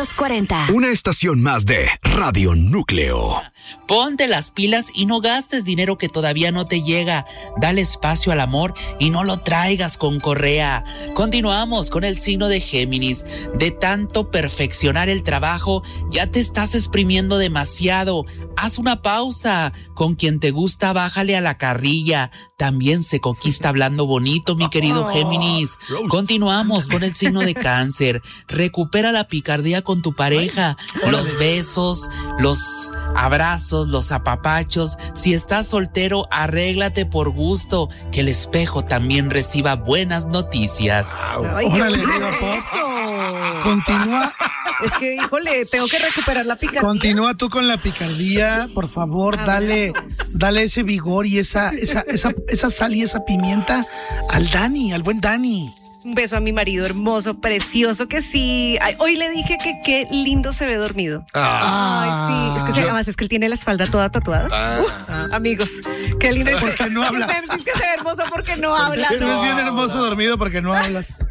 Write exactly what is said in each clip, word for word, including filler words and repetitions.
quinientos cuarenta. Una estación más de Radio Núcleo. Ponte las pilas y no gastes dinero que todavía no te llega. Dale espacio al amor y no lo traigas con correa. Continuamos con el signo de Géminis. De tanto perfeccionar el trabajo, ya te estás exprimiendo demasiado. Haz una pausa. Con quien te gusta, bájale a la carrilla. También se conquista hablando bonito, mi querido Géminis. Continuamos con el signo de Cáncer. Recupera la picardía con tu pareja. Los besos, los abrazos, los apapachos. Si estás soltero, arréglate por gusto. Que el espejo también reciba buenas noticias. Ay, órale, diga, continúa. Es que, híjole, tengo que recuperar la picardía. Continúa tú con la picardía, por favor, dale, dale ese vigor y esa, esa, esa, esa sal y esa pimienta al Dani, al buen Dani. Un beso a mi marido hermoso, precioso, que sí. Ay, hoy le dije que qué lindo se ve dormido. Ah, Ay, sí. Es que se, además es que él tiene la espalda toda tatuada. Ah, uh, amigos, qué lindo. Porque no habla. Es que se ve hermoso porque no habla. Te ves bien hermoso dormido porque no hablas.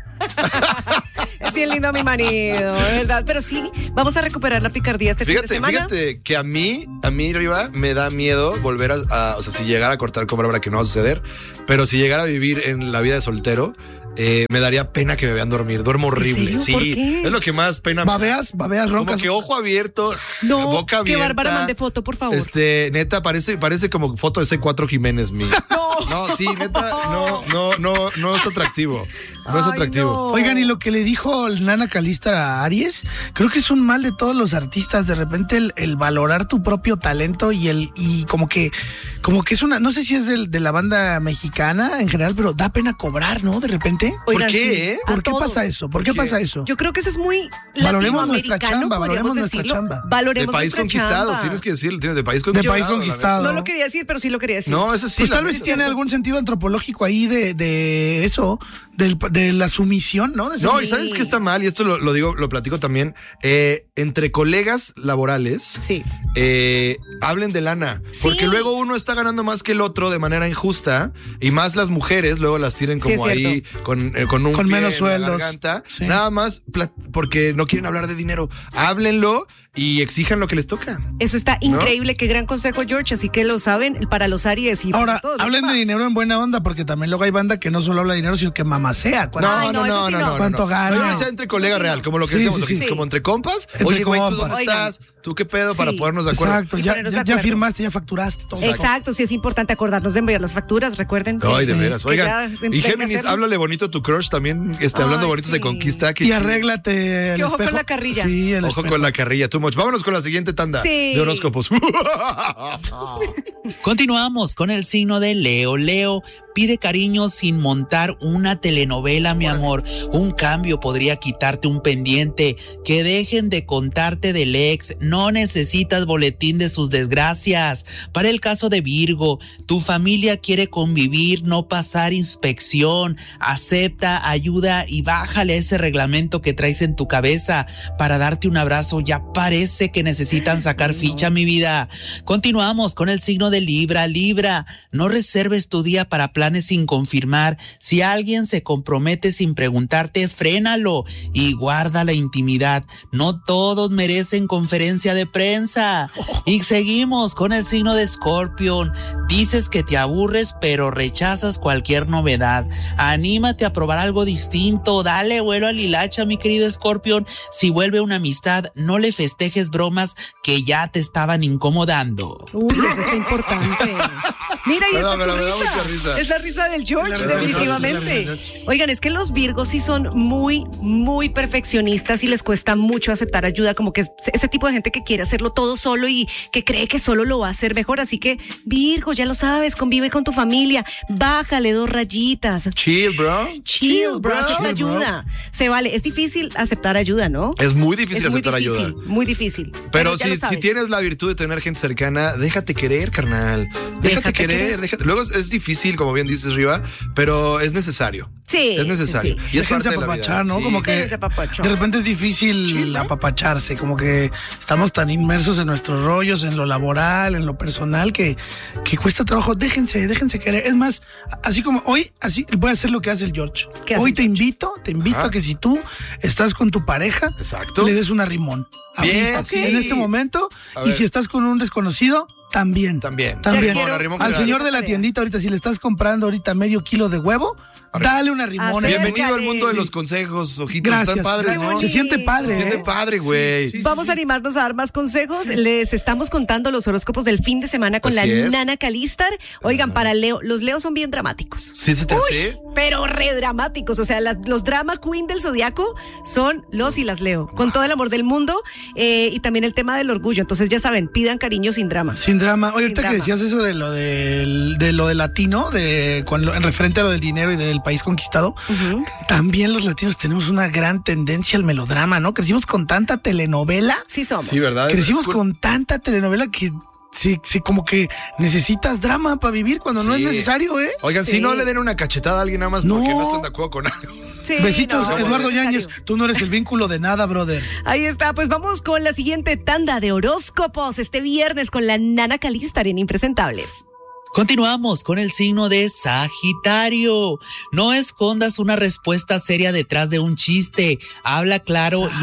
Es bien lindo mi marido, ¿verdad? Pero sí, vamos a recuperar la picardía este fíjate, fin de semana. Fíjate que a mí, a mí, Riva, me da miedo volver a, a, o sea, si llegara a cortar con Bárbara, que no va a suceder, pero si llegara a vivir en la vida de soltero, Eh, me daría pena que me vean dormir. Duermo horrible. ¿En serio? Sí, ¿Por qué? es lo que más pena ¿Babeas? me da. ¿Babeas roncas? Como que ojo abierto, no, boca abierta. Que Bárbara mande foto, por favor. Este, neta, parece, parece como foto de C cuatro Jiménez, mi. No. No, sí, neta, no, no, no, no es atractivo. No es Ay, atractivo. no. Oigan, y lo que le dijo el Nana Calista a Aries, creo que es un mal de todos los artistas. De repente el, el valorar tu propio talento y el, y como que, como que es una, no sé si es de, de la banda mexicana en general, pero da pena cobrar, ¿no? De repente. Oigan, ¿Por qué? sí, ¿Eh? ¿Por a qué todo. pasa eso? ¿Por, ¿Por qué, qué pasa eso? Yo creo que eso es muy Valoremos nuestra latinoamericano, chamba, valoremos podríamos nuestra decirlo. chamba. Valoremos De país nuestra conquistado, chamba. tienes que decirlo, tienes de país De conquistado. país conquistado. No lo quería decir, pero sí lo quería decir. No, eso sí. Pues la tal vez neta. tiene algún sentido antropológico ahí de, de eso, del, de la sumisión, ¿no? De No, sí. y ¿sabes qué está mal? Y esto lo, lo digo, lo platico también. Eh, entre colegas laborales, Sí. eh, hablen de lana. Sí. Porque luego uno está ganando más que el otro de manera injusta. Y más las mujeres luego las tienen Sí, como es ahí con, eh, con un Con pie menos en la sueldos. garganta. Sí. Nada más plat- porque no quieren hablar de dinero. Háblenlo y exijan lo que les toca. Eso está increíble, qué gran consejo, George. Así que lo saben para los Aries y Ahora, para todos los hablen de demás. dinero en buena onda, porque también luego hay banda que no solo habla de dinero, sino que mamacea. ¿Cuánto- No, Ay, no, no, no, eso no, sí no, no. no. ¿Cuánto no. gana? No, sea entre colega real, como lo que Sí, decíamos, sí, sí. como entre compas. Entre Oye, güey, ¿tú compas. dónde Oigan. estás? ¿Tú qué pedo? Sí. Para ponernos de acuerdo. Exacto, Y ya, ponernos ya, de ya acuerdo. firmaste, ya facturaste todo. Exacto, sí es importante acordarnos de enviar las facturas, recuerden. Ay, de Sí. veras. Que Oigan, ya y tengan que Géminis, hacerlo. háblale bonito a tu crush también. Este, hablando Ay, bonito se sí. conquista. Qué Y chido. arréglate el Que ojo con espejo. la carrilla. Sí, el Ojo espejo. con la carrilla, too much. Vámonos con la siguiente tanda Sí. de horóscopos. Continuamos con el signo de Leo. Leo, pide cariño sin montar una telenovela, mi amor. Un cambio podría quitarte un pendiente. Que dejen de contarte del ex. No necesitas boletín de sus desgracias. Para el caso de Virgo, tu familia quiere convivir, no pasar inspección. Acepta, ayuda y bájale ese reglamento que traes en tu cabeza para darte un abrazo. Ya parece que necesitan sacar ficha, mi vida. Continuamos con el signo de Libra. Libra, no reserves tu día para planes sin confirmar. Si alguien se compromete sin preguntarte, frénalo y guarda la intimidad. No todos merecen conferencia de prensa. Y seguimos con el signo de Escorpión. Dices que te aburres, pero rechazas cualquier novedad. Anímate a probar algo distinto. Dale vuelo al hilacha, mi querido Escorpión. Si vuelve una amistad, no le festejes bromas que ya te estaban incomodando. Uy, eso está importante. Mira, y Perdón, esta pero tu me da risa. mucha risa. Es la risa del George, Es la risa del definitivamente. George, es la risa del Oigan, es que los Virgos sí son muy, muy perfeccionistas y les cuesta mucho aceptar ayuda, como que es ese tipo de gente que quiere hacerlo todo solo y que cree que solo lo va a hacer mejor. Así que, Virgo, ya lo sabes, convive con tu familia, bájale dos rayitas. Chill, bro. Chill, bro, acepta Chill, bro. ayuda. Se vale, es difícil aceptar ayuda, ¿no? Es muy difícil Es muy aceptar difícil, ayuda. muy difícil. Pero ya si, lo si sabes. tienes la virtud de tener gente cercana, déjate querer, carnal. Déjate, Déjate querer, querer. déjate. Luego es, es difícil, como bien bien dices, Riva, pero es necesario. Sí, Es necesario. sí, sí. Y es Déjense parte de la vida. apapachar, ¿no? Sí. Como que Déjense apapachar. de repente es difícil apapacharse, como que estamos tan inmersos en nuestros rollos, en lo laboral, en lo personal, que, que cuesta trabajo. Déjense, déjense querer. Es más, así como hoy, así voy a hacer lo que hace el George. ¿Qué hace Hoy el te invito, te invito Ajá. a que si tú estás con tu pareja, Exacto. le des una rimón. Bien, Ahorita, sí. en este momento. A Y ver. si estás con un desconocido, también. También. También. Ya quiero- La rimón Al general. señor de la tiendita ahorita, si le estás comprando ahorita medio kilo de huevo, dale una rimón. Acércale. Bienvenido al mundo de Sí. los consejos, ojitos. Gracias. Están padres, Qué ¿no? Se siente padre. Se siente ¿eh? padre, güey. Sí, sí, Vamos sí. a animarnos a dar más consejos. Les estamos contando los horóscopos del fin de semana con Así la es. Nana Calistar. Oigan, para Leo, los Leos son bien dramáticos. ¿Sí se te hace? Pero re dramáticos, o sea, las- los drama queen del zodiaco son los y las Leo, con todo el amor del mundo eh, y también el tema del orgullo. Entonces ya saben, pidan cariño sin drama. Sin drama. Oye, Sin ahorita que drama. decías eso de lo del, de lo de latino, de cuando, en referente a lo del dinero y del país conquistado, también los latinos tenemos una gran tendencia al melodrama, ¿no? Crecimos con tanta telenovela, Sí somos. Sí, ¿verdad? crecimos Es cur- con tanta telenovela que sí, sí, como que necesitas drama para vivir cuando no es Sí. necesario, ¿eh? Oigan, Sí. si no le den una cachetada a alguien nada más porque No. no están de acuerdo con algo. Sí, Besitos, no, Eduardo no es Yáñez, necesario. tú no eres el vínculo de nada, brother. Ahí está, pues vamos con la siguiente tanda de horóscopos este viernes con la Nana Calistar en Impresentables. Continuamos con el signo de Sagitario. No escondas una respuesta seria detrás de un chiste. Habla claro y